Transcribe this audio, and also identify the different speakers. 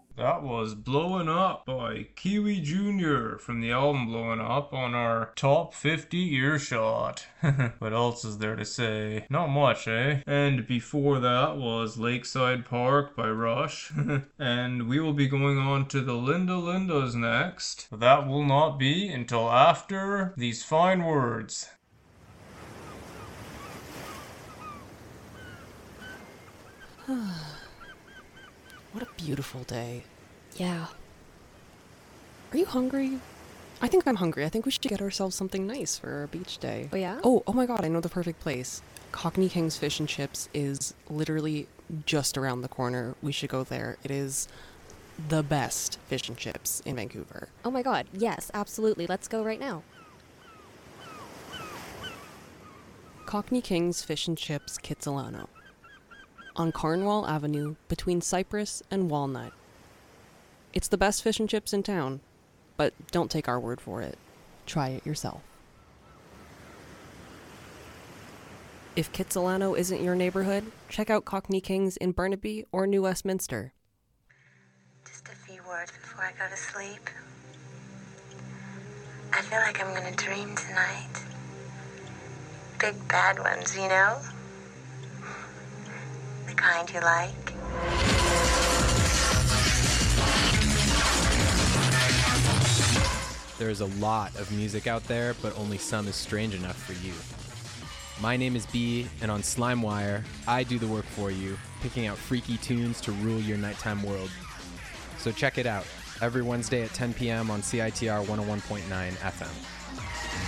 Speaker 1: That was Blowing Up by Kiwi Jr. from the album Blowing Up on our top 50 earshot. What else is there to say? Not much, eh? And before that was Lakeside Park by Rush. And we will be going on to the Linda Lindas next. That will not be until after these fine words.
Speaker 2: What a beautiful day.
Speaker 3: Yeah.
Speaker 2: Are you hungry? I think I'm hungry. I think we should get ourselves something nice for our beach day.
Speaker 3: Oh, yeah?
Speaker 2: Oh my god, I know the perfect place. Cockney King's Fish and Chips is literally just around the corner. We should go there. It is the best fish and chips in Vancouver.
Speaker 3: Oh my god, yes, absolutely. Let's go right now.
Speaker 2: Cockney King's Fish and Chips, Kitsilano. On Cornwall Avenue, between Cypress and Walnut. It's the best fish and chips in town, but don't take our word for it. Try it yourself. If Kitsilano isn't your neighborhood, check out Cockney King's in Burnaby or New Westminster.
Speaker 4: Just a few words before I go to sleep. I feel like I'm gonna dream tonight. Big bad ones, you know? The kind you like.
Speaker 5: There is a lot of music out there, but only some is strange enough for you. My name is B, and on SlimeWire, I do the work for you, picking out freaky tunes to rule your nighttime world. So check it out, every Wednesday at 10 p.m. on CITR 101.9 FM.